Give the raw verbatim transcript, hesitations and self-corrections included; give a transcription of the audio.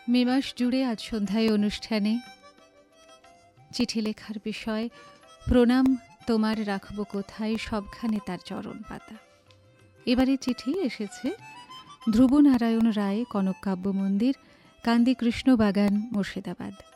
মে মাস জুড়ে আজ সন্ধ্যায় অনুষ্ঠানে চিঠি লেখার বিষয় প্রণাম তোমার রাখব কোথায়, সবখানে তার চরণ পাতা। এবারে চিঠি এসেছে ধ্রুবনারায়ণ রায়, কনক কাব্য মন্দির, কান্দি কৃষ্ণবাগান, মুর্শিদাবাদ।